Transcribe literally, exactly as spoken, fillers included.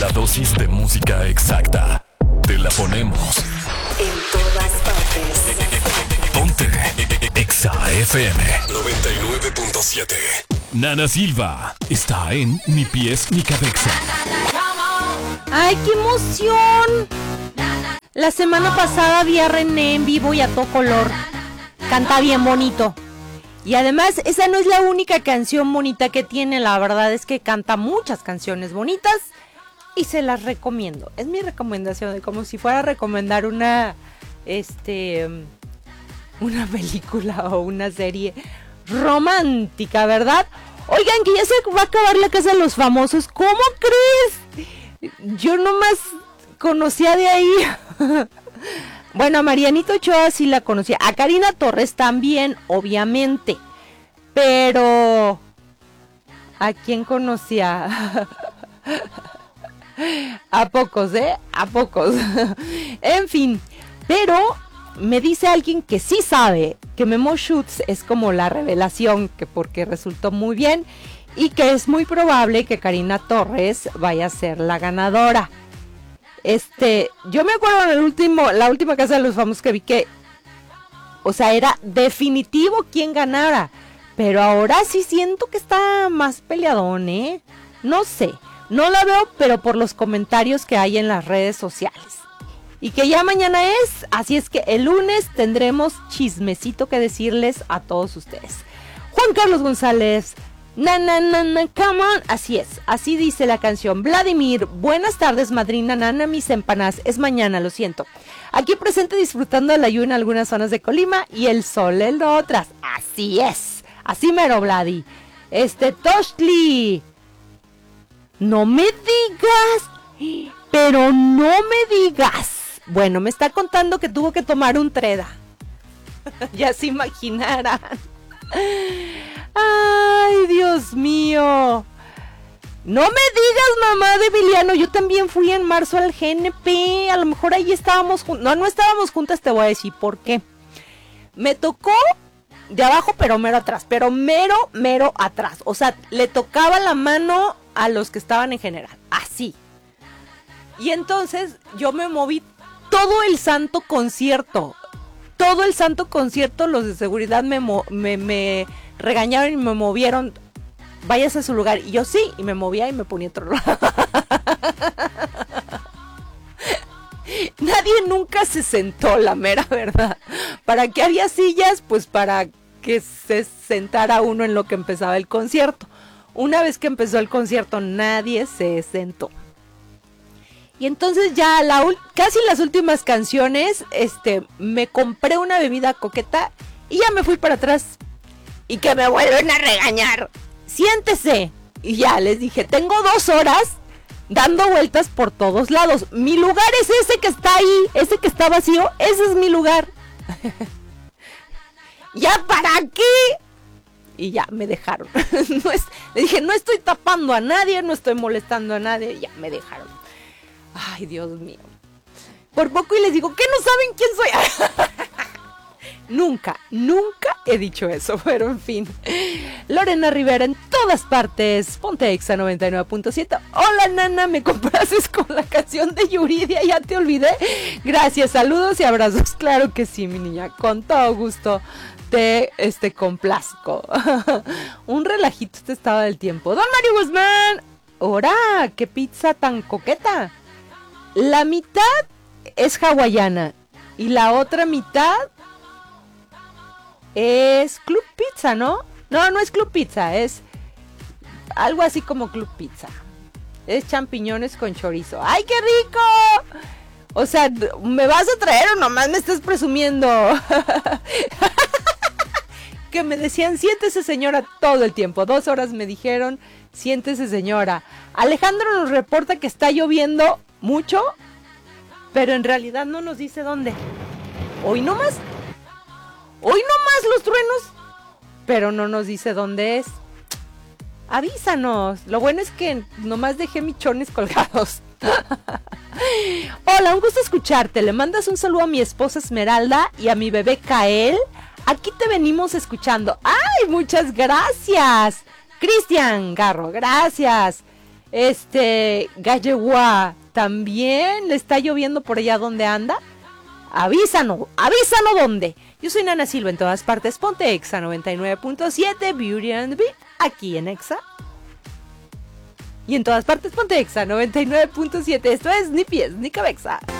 La dosis de música exacta. Te la ponemos. En todas partes. Ponte Exa F M noventa y nueve punto siete. Nana Silva está en Ni Pies Ni Cabeza. ¡Ay, qué emoción! La semana pasada vi a René en vivo y a todo color. Canta bien bonito. Y además, esa no es la única canción bonita que tiene. La verdad es que canta muchas canciones bonitas y se las recomiendo. Es mi recomendación, como si fuera a recomendar una, este, una película o una serie romántica, ¿verdad? Oigan, que ya se va a acabar La Casa de los Famosos. ¿Cómo crees? Yo nomás conocía de ahí. Bueno, a Marianito Ochoa sí la conocía. A Karina Torres también, obviamente. Pero ¿a quién conocía? A pocos, ¿eh? A pocos. En fin, pero me dice alguien que sí sabe que Memo Schutz es como la revelación, que porque resultó muy bien y que es muy probable que Karina Torres vaya a ser la ganadora. Este, yo me acuerdo en el último, la última Casa de los Famosos que vi que, o sea, era definitivo quién ganara, pero ahora sí siento que está más peleadón, ¿eh? No sé, no la veo, pero por los comentarios que hay en las redes sociales. Y que ya mañana es, así es que el lunes tendremos chismecito que decirles a todos ustedes. Juan Carlos González, na na na na, come on, así es, así dice la canción. Vladimir, buenas tardes madrina, nana, mis empanadas, es mañana, lo siento. Aquí presente disfrutando de la lluvia en algunas zonas de Colima y el sol en otras, así es, así mero Vladi. Este, Toshli, no me digas, pero no me digas. Bueno, me está contando que tuvo que tomar un Treda. Ya se imaginarán. Ay, Dios mío. No me digas, mamá de Emiliano, yo también fui en marzo al G N P. A lo mejor ahí estábamos juntas. No, no estábamos juntas, te voy a decir por qué. Me tocó de abajo, pero mero atrás. Pero mero, mero atrás. O sea, le tocaba la mano a los que estaban en general. Así. Y entonces yo me moví todo el santo concierto. Todo el santo concierto, los de seguridad me, mo- me, me regañaron y me movieron. Váyase a su lugar. Y yo sí, y me movía y me ponía otro lado. Nadie nunca se sentó, la mera verdad. ¿Para qué había sillas? Pues para que se sentara uno en lo que empezaba el concierto. Una vez que empezó el concierto, nadie se sentó. Y entonces ya la casi las últimas canciones, este, me compré una bebida coqueta y ya me fui para atrás. Y que me vuelven a regañar. Siéntese. Y ya les dije, tengo dos horas dando vueltas por todos lados. Mi lugar es ese que está ahí, ese que está vacío, ese es mi lugar. ¿Ya para qué? Y ya me dejaron. No es, le dije, no estoy tapando a nadie, no estoy molestando a nadie. Y ya me dejaron. Ay, Dios mío. Por poco y les digo, ¿qué no saben quién soy? Nunca, nunca he dicho eso, pero en fin. Lorena Rivera en todas partes. Ponte Exa noventa y nueve punto siete. Hola, nana, ¿me comprases con la canción de Yuridia? Ya te olvidé. Gracias, saludos y abrazos. Claro que sí, mi niña, con todo gusto te este, complazco. Un relajito este estado del tiempo. Don Mario Guzmán. ¡Hora! ¡Qué pizza tan coqueta! La mitad es hawaiana y la otra mitad es Club Pizza, ¿no? No, no es Club Pizza, es algo así como Club Pizza. Es champiñones con chorizo. ¡Ay, qué rico! O sea, ¿me vas a traer o nomás me estás presumiendo? Que me decían, siéntese señora todo el tiempo. Dos horas me dijeron, siéntese señora. Alejandro nos reporta que está lloviendo mucho, pero en realidad no nos dice dónde. Hoy nomás, hoy nomás los truenos, pero no nos dice dónde es. Avísanos. Lo bueno es que nomás dejé michones colgados. Hola, un gusto escucharte. Le mandas un saludo a mi esposa Esmeralda y a mi bebé Kael. Aquí te venimos escuchando. ¡Ay, muchas gracias! Cristian Garro, gracias. Este, Gallegua, ¿también le está lloviendo por allá donde anda? Avísanos, avísanos dónde. Yo soy Nana Silva, en todas partes, ponte Exa noventa y nueve punto siete, Beauty and the Beat, aquí en Exa. Y en todas partes, ponte Exa noventa y nueve punto siete, esto es Ni Pies Ni Cabeza.